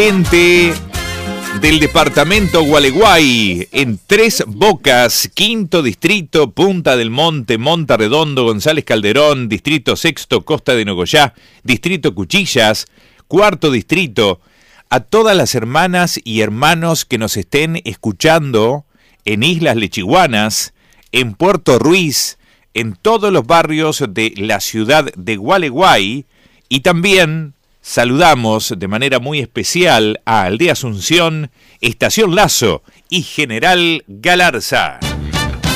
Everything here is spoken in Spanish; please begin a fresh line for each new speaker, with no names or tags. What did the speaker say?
Gente del departamento Gualeguay, en Tres Bocas, Quinto Distrito, Punta del Monte, Monte Redondo, González Calderón, Distrito Sexto, Costa de Nogoyá, Distrito Cuchillas, Cuarto Distrito, a todas las hermanas y hermanos que nos estén escuchando en Islas Lechiguanas, en Puerto Ruiz, en todos los barrios de la ciudad de Gualeguay, y también saludamos de manera muy especial a Aldea Asunción, Estación Lazo y General Galarza.